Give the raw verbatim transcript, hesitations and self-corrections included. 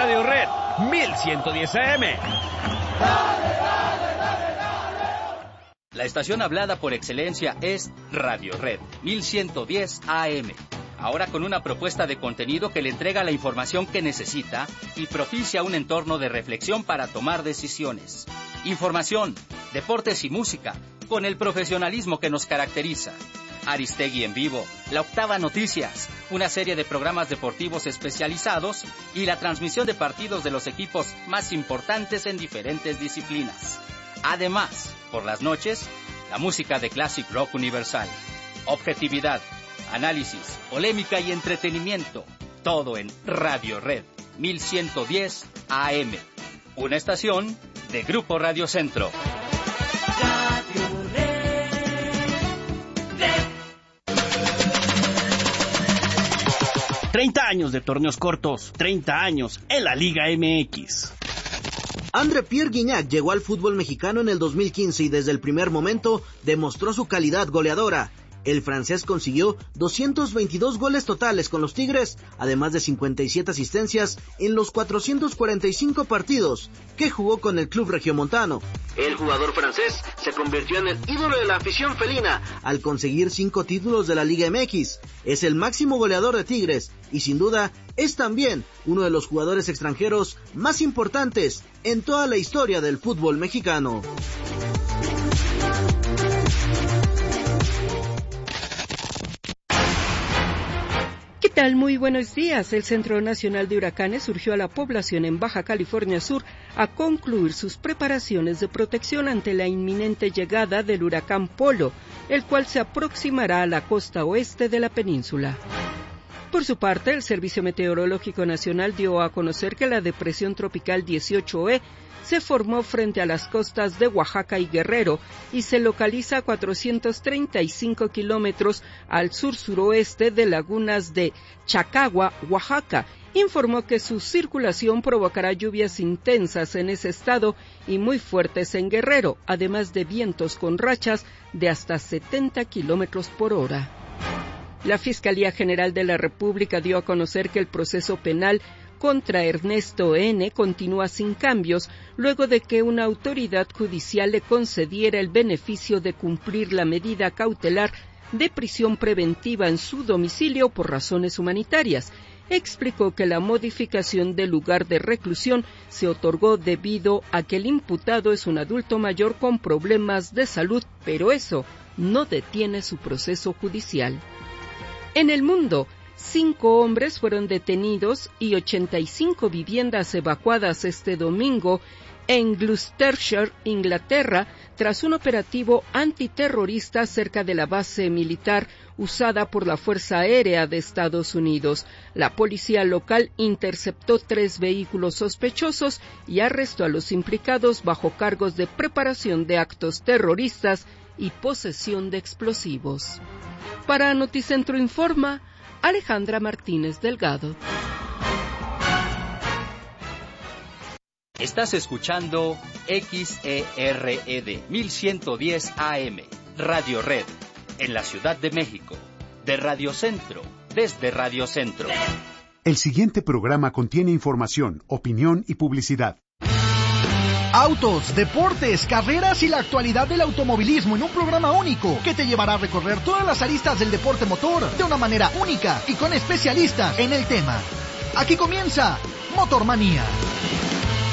Radio Red mil ciento diez A M. La estación hablada por excelencia es Radio Red mil ciento diez A M. Ahora con una propuesta de contenido que le entrega la información que necesita y propicia un entorno de reflexión para tomar decisiones. Información, deportes y música, con el profesionalismo que nos caracteriza. Aristegui en vivo, La Octava Noticias, una serie de programas deportivos especializados y la transmisión de partidos de los equipos más importantes en diferentes disciplinas. Además, por las noches, la música de Classic Rock Universal. Objetividad, análisis, polémica y entretenimiento. Todo en Radio Red mil ciento diez A M. Una estación de Grupo Radio Centro. Radio Red. treinta años de torneos cortos, treinta años en la Liga M X. André Pierre Gignac llegó al fútbol mexicano en el dos mil quince y desde el primer momento demostró su calidad goleadora. El francés consiguió doscientos veintidós goles totales con los Tigres, además de cincuenta y siete asistencias en los cuatrocientos cuarenta y cinco partidos que jugó con el club regiomontano. El jugador francés se convirtió en el ídolo de la afición felina al conseguir cinco títulos de la Liga M X. Es el máximo goleador de Tigres y sin duda es también uno de los jugadores extranjeros más importantes en toda la historia del fútbol mexicano. ¿Qué tal? Muy buenos días. El Centro Nacional de Huracanes surgió a la población en Baja California Sur a concluir sus preparaciones de protección ante la inminente llegada del huracán Polo, el cual se aproximará a la costa oeste de la península. Por su parte, el Servicio Meteorológico Nacional dio a conocer que la depresión tropical dieciocho E se formó frente a las costas de Oaxaca y Guerrero y se localiza a cuatrocientos treinta y cinco kilómetros al sur-suroeste de lagunas de Chacagua, Oaxaca. Informó que su circulación provocará lluvias intensas en ese estado y muy fuertes en Guerrero, además de vientos con rachas de hasta setenta kilómetros por hora. La Fiscalía General de la República dio a conocer que el proceso penal contra Ernesto N. continúa sin cambios, luego de que una autoridad judicial le concediera el beneficio de cumplir la medida cautelar de prisión preventiva en su domicilio por razones humanitarias. Explicó que la modificación del lugar de reclusión se otorgó debido a que el imputado es un adulto mayor con problemas de salud, pero eso no detiene su proceso judicial. En el mundo, cinco hombres fueron detenidos y ochenta y cinco viviendas evacuadas este domingo en Gloucestershire, Inglaterra, tras un operativo antiterrorista cerca de la base militar usada por la Fuerza Aérea de Estados Unidos. La policía local interceptó tres vehículos sospechosos y arrestó a los implicados bajo cargos de preparación de actos terroristas y posesión de explosivos. Para Noticentro Informa, Alejandra Martínez Delgado. Estás escuchando X E R E D mil ciento diez A M, Radio Red, en la Ciudad de México, de Radio Centro, desde Radio Centro. El siguiente programa contiene información, opinión y publicidad. Autos, deportes, carreras y la actualidad del automovilismo en un programa único que te llevará a recorrer todas las aristas del deporte motor de una manera única y con especialistas en el tema. Aquí comienza Motormanía.